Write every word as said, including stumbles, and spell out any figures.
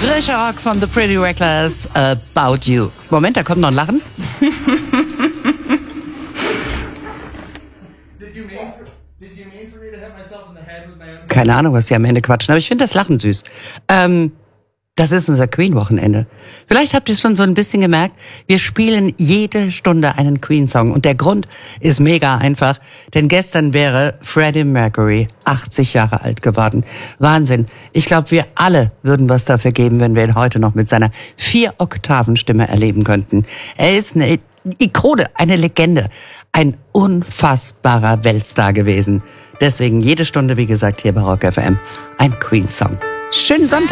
Frischer Rock von The Pretty Reckless, About You. Moment, da kommt noch ein Lachen. Keine Ahnung, was die am Ende quatschen, aber ich finde das Lachen süß. Ähm, das ist unser Queen-Wochenende. Vielleicht habt ihr es schon so ein bisschen gemerkt, wir spielen jede Stunde einen Queen-Song. Und der Grund ist mega einfach, denn gestern wäre Freddie Mercury achtzig Jahre alt geworden. Wahnsinn. Ich glaube, wir alle würden was dafür geben, wenn wir ihn heute noch mit seiner Vier-Oktaven-Stimme erleben könnten. Er ist eine Ikone, eine Legende, ein unfassbarer Weltstar gewesen. Deswegen jede Stunde, wie gesagt, hier bei Rock F M, ein Queen-Song. Schönen Sonntag.